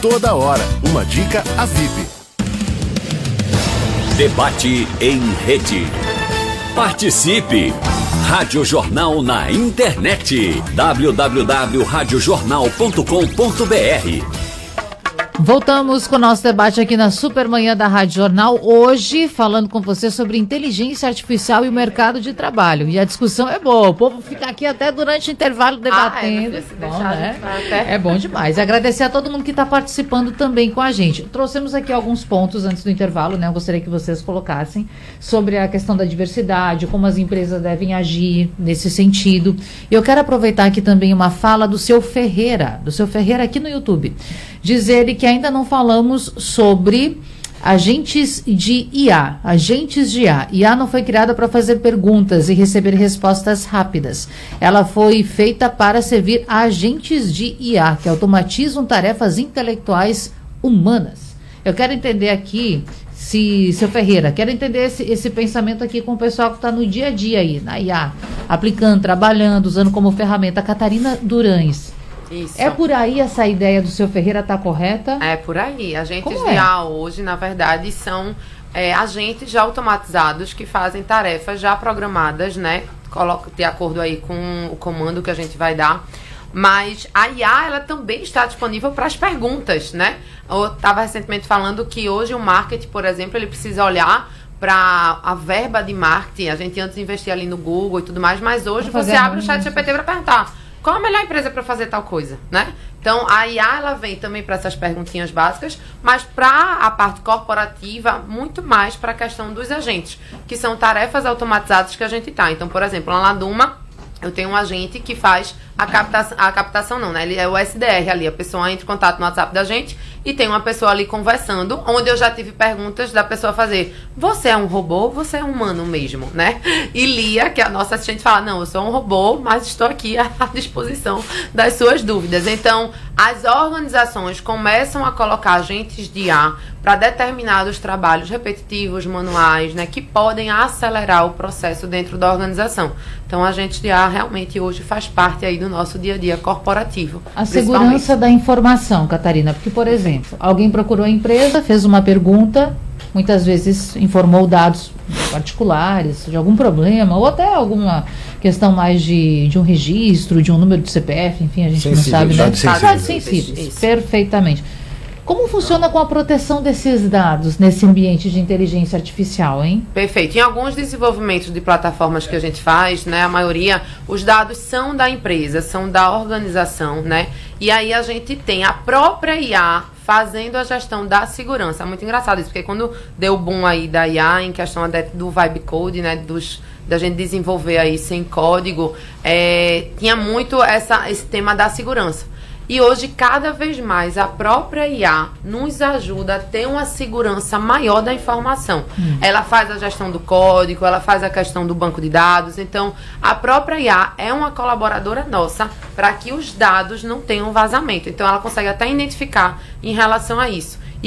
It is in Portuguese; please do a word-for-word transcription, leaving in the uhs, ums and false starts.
toda hora. Uma dica a V I P. Debate em rede. Participe! Rádio Jornal na internet. w w w ponto rádio jornal ponto com ponto b r. Voltamos com o nosso debate aqui na Supermanhã da Rádio Jornal, hoje falando com você sobre inteligência artificial e o mercado de trabalho. E a discussão é boa, o povo fica aqui até durante o intervalo debatendo. Ah, é, bom, né? É bom demais. Agradecer a todo mundo que está participando também com a gente. Trouxemos aqui alguns pontos antes do intervalo, né? Eu gostaria que vocês colocassem sobre a questão da diversidade, como as empresas devem agir nesse sentido. E eu quero aproveitar aqui também uma fala do seu Ferreira, do seu Ferreira aqui no YouTube. Diz ele que ainda não falamos sobre agentes de I A. Agentes de I A. I A não foi criada para fazer perguntas e receber respostas rápidas. Ela foi feita para servir a agentes de I A, que automatizam tarefas intelectuais humanas. Eu quero entender aqui, se, seu Ferreira, quero entender esse, esse pensamento aqui com o pessoal que está no dia a dia aí, na I A, aplicando, trabalhando, usando como ferramenta. Catarina Durães. Isso. É por aí essa ideia do seu Ferreira está correta? É por aí. Agentes Como de é? I A hoje, na verdade, são é, agentes já automatizados que fazem tarefas já programadas, né? Coloca, de acordo aí com o comando que a gente vai dar. Mas a I A, ela também está disponível para as perguntas, né? Eu estava recentemente falando que hoje o marketing, por exemplo, ele precisa olhar para a verba de marketing. A gente antes investia ali no Google e tudo mais, mas hoje você abre o chat G P T para perguntar qual a melhor empresa para fazer tal coisa, né? Então, a I A, ela vem também para essas perguntinhas básicas, mas para a parte corporativa, muito mais para a questão dos agentes, que são tarefas automatizadas que a gente tá. Então, por exemplo, lá na Duma, eu tenho um agente que faz a captação, a captação não, né? Ele é o S D R ali, a pessoa entra em contato no WhatsApp da gente e tem uma pessoa ali conversando, onde eu já tive perguntas da pessoa fazer: você é um robô? Você é um humano mesmo, né? E Lia, que é a nossa assistente, fala: não, eu sou um robô, mas estou aqui à disposição das suas dúvidas. Então, as organizações começam a colocar agentes de I A para determinados trabalhos repetitivos, manuais, né, que podem acelerar o processo dentro da organização. Então, agentes de I A realmente hoje faz parte aí do nosso dia a dia corporativo. A segurança da informação, Catarina, porque, por exemplo, alguém procurou a empresa, fez uma pergunta, muitas vezes informou dados particulares de algum problema, ou até alguma questão mais de, de um registro, de um número de C P F, enfim, a gente Sensível, não sabe, né? dados sensíveis. Dados sensíveis, perfeitamente. Como funciona com a proteção desses dados nesse ambiente de inteligência artificial, hein? Perfeito. Em alguns desenvolvimentos de plataformas que a gente faz, né, a maioria, os dados são da empresa, são da organização, né? E aí a gente tem a própria I A fazendo a gestão da segurança. É muito engraçado isso, porque quando deu o boom aí da I A em questão do vibe code, né, dos, da gente desenvolver aí sem código, é, tinha muito essa, esse tema da segurança. E hoje, cada vez mais, a própria I A nos ajuda a ter uma segurança maior da informação. Hum. Ela faz a gestão do código, ela faz a questão do banco de dados. Então, a própria I A é uma colaboradora nossa para que os dados não tenham vazamento. Então, ela consegue até identificar em relação a isso.